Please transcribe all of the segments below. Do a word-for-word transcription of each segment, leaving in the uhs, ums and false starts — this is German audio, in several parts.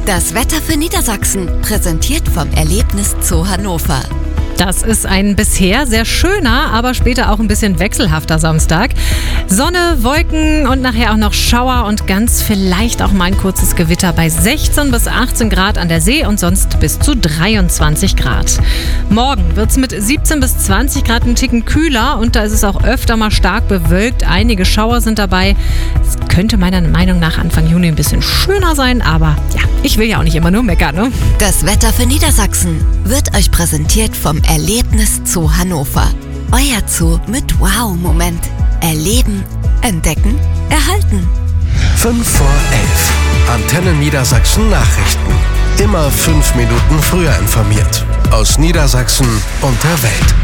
Das Wetter für Niedersachsen, präsentiert vom Erlebnis Zoo Hannover. Das ist ein bisher sehr schöner, aber später auch ein bisschen wechselhafter Samstag. Sonne, Wolken und nachher auch noch Schauer und ganz vielleicht auch mal ein kurzes Gewitter bei sechzehn bis achtzehn Grad an der See und sonst bis zu dreiundzwanzig Grad. Morgen wird es mit siebzehn bis zwanzig Grad einen Ticken kühler und da ist es auch öfter mal stark bewölkt. Einige Schauer sind dabei. Es könnte meiner Meinung nach Anfang Juni ein bisschen schöner sein, aber ja, ich will ja auch nicht immer nur meckern, ne? Das Wetter für Niedersachsen wird euch präsentiert vom Erlebnis Zoo Hannover. Euer Zoo mit Wow-Moment. Erleben, entdecken, erhalten. fünf vor elf. Antenne Niedersachsen Nachrichten. Immer fünf Minuten früher informiert. Aus Niedersachsen und der Welt.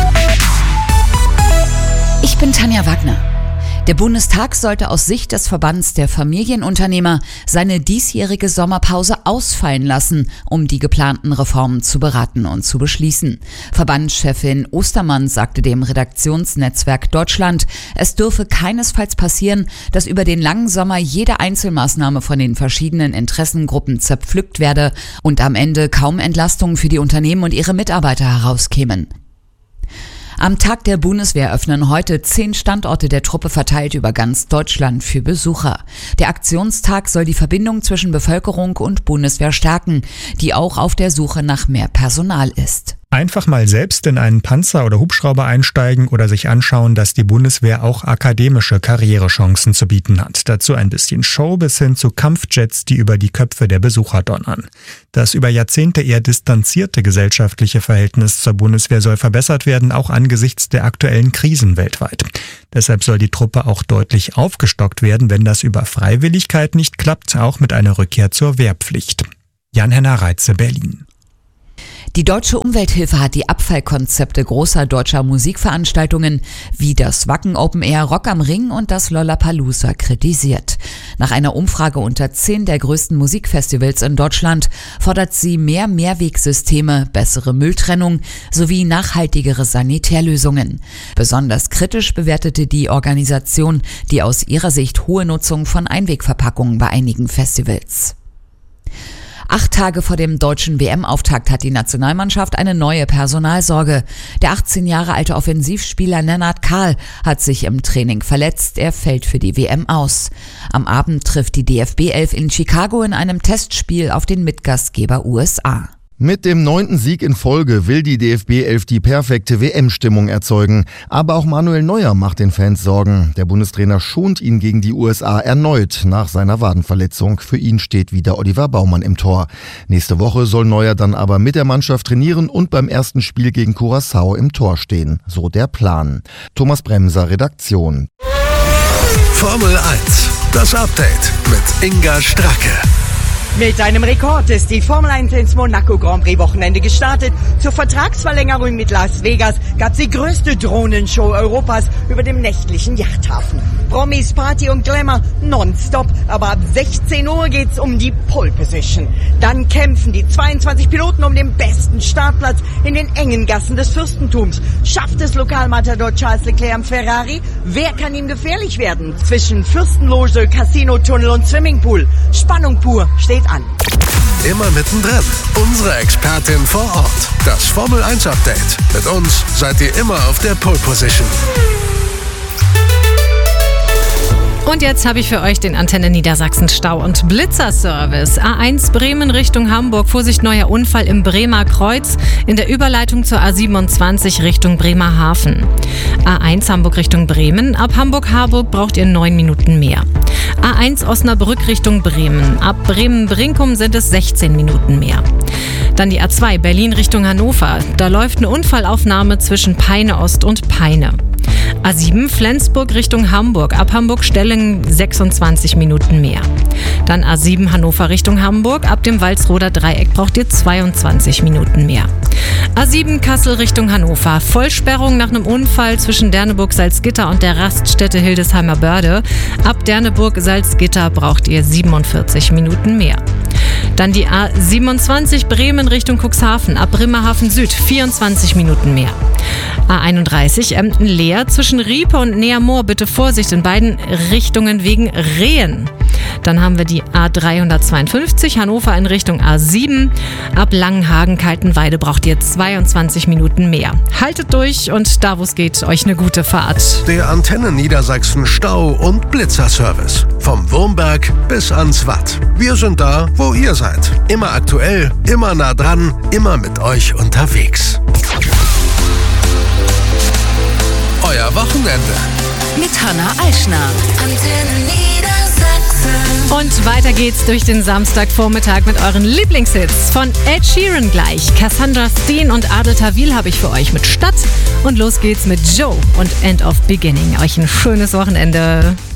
Ich bin Tanja Wagner. Der Bundestag sollte aus Sicht des Verbands der Familienunternehmer seine diesjährige Sommerpause ausfallen lassen, um die geplanten Reformen zu beraten und zu beschließen. Verbandschefin Ostermann sagte dem Redaktionsnetzwerk Deutschland, es dürfe keinesfalls passieren, dass über den langen Sommer jede Einzelmaßnahme von den verschiedenen Interessengruppen zerpflückt werde und am Ende kaum Entlastungen für die Unternehmen und ihre Mitarbeiter herauskämen. Am Tag der Bundeswehr öffnen heute zehn Standorte der Truppe verteilt über ganz Deutschland für Besucher. Der Aktionstag soll die Verbindung zwischen Bevölkerung und Bundeswehr stärken, die auch auf der Suche nach mehr Personal ist. Einfach mal selbst in einen Panzer oder Hubschrauber einsteigen oder sich anschauen, dass die Bundeswehr auch akademische Karrierechancen zu bieten hat. Dazu ein bisschen Show bis hin zu Kampfjets, die über die Köpfe der Besucher donnern. Das über Jahrzehnte eher distanzierte gesellschaftliche Verhältnis zur Bundeswehr soll verbessert werden, auch angesichts der aktuellen Krisen weltweit. Deshalb soll die Truppe auch deutlich aufgestockt werden, wenn das über Freiwilligkeit nicht klappt, auch mit einer Rückkehr zur Wehrpflicht. Jan-Henner Reitze, Berlin. Die Deutsche Umwelthilfe hat die Abfallkonzepte großer deutscher Musikveranstaltungen wie das Wacken Open Air Rock am Ring und das Lollapalooza kritisiert. Nach einer Umfrage unter zehn der größten Musikfestivals in Deutschland fordert sie mehr Mehrwegsysteme, bessere Mülltrennung sowie nachhaltigere Sanitärlösungen. Besonders kritisch bewertete die Organisation die aus ihrer Sicht hohe Nutzung von Einwegverpackungen bei einigen Festivals. Acht Tage vor dem deutschen W M-Auftakt hat die Nationalmannschaft eine neue Personalsorge. Der achtzehn Jahre alte Offensivspieler Lennart Kahl hat sich im Training verletzt. Er fällt für die W M aus. Am Abend trifft die D F B elf in Chicago in einem Testspiel auf den Mitgastgeber U S A. Mit dem neunten Sieg in Folge will die D F B elf die perfekte W M-Stimmung erzeugen. Aber auch Manuel Neuer macht den Fans Sorgen. Der Bundestrainer schont ihn gegen die U S A erneut nach seiner Wadenverletzung. Für ihn steht wieder Oliver Baumann im Tor. Nächste Woche soll Neuer dann aber mit der Mannschaft trainieren und beim ersten Spiel gegen Curaçao im Tor stehen. So der Plan. Thomas Bremser, Redaktion. Formel eins, das Update mit Inga Stracke. Mit einem Rekord ist die Formel eins ins Monaco Grand Prix Wochenende gestartet. Zur Vertragsverlängerung mit Las Vegas gab's die größte Drohnenshow Europas über dem nächtlichen Yachthafen. Promis, Party und Glamour nonstop, aber ab sechzehn Uhr geht's um die Pole Position. Dann kämpfen die zweiundzwanzig Piloten um den besten Startplatz in den engen Gassen des Fürstentums. Schafft es Lokalmatador Charles Leclerc am Ferrari? Wer kann ihm gefährlich werden? Zwischen Fürstenloge, Casino, Tunnel und Swimmingpool. Spannung pur steht an. Immer mittendrin. Unsere Expertin vor Ort. Das Formel eins Update. Mit uns seid ihr immer auf der Pole Position. Und jetzt habe ich für euch den Antenne Niedersachsen Stau- und Blitzerservice. A eins Bremen Richtung Hamburg. Vorsicht, neuer Unfall im Bremer Kreuz. In der Überleitung zur A siebenundzwanzig Richtung Bremerhaven. A eins Hamburg Richtung Bremen. Ab Hamburg-Harburg braucht ihr neun Minuten mehr. A eins Osnabrück Richtung Bremen. Ab Bremen-Brinkum sind es sechzehn Minuten mehr. Dann die A zwei Berlin Richtung Hannover. Da läuft eine Unfallaufnahme zwischen Peine Ost und Peine. A sieben Flensburg Richtung Hamburg. Ab Hamburg-Stellingen sechsundzwanzig Minuten mehr. Dann A sieben Hannover Richtung Hamburg. Ab dem Walsroder Dreieck braucht ihr zweiundzwanzig Minuten mehr. A sieben Kassel Richtung Hannover. Vollsperrung nach einem Unfall zwischen Derneburg-Salzgitter und der Raststätte Hildesheimer Börde. Ab Derneburg-Salzgitter braucht ihr siebenundvierzig Minuten mehr. Dann die A siebenundzwanzig Bremen Richtung Cuxhaven. Ab Bremerhaven Süd vierundzwanzig Minuten mehr. A einunddreißig Emden-Leer zwischen Riepe und Neamoor. Bitte Vorsicht in beiden Richtungen wegen Rehen. Dann haben wir die A dreihundertzweiundfünfzig Hannover in Richtung A sieben. Ab Langenhagen-Kaltenweide braucht ihr zweiundzwanzig Minuten mehr. Haltet durch und da, wo es geht, euch eine gute Fahrt. Der Antenne Niedersachsen Stau- und Blitzerservice. Vom Wurmberg bis ans Watt. Wir sind da, wo ihr seid. Immer aktuell, immer nah dran, immer mit euch unterwegs. Euer Wochenende. Mit Hanna Eichner. Antenne Niedersachsen. Und weiter geht's durch den Samstagvormittag mit euren Lieblingshits. Von Ed Sheeran gleich. Cassandra Steen und Adel Tawil habe ich für euch mit Stadt. Und los geht's mit Joe und End of Beginning. Euch ein schönes Wochenende.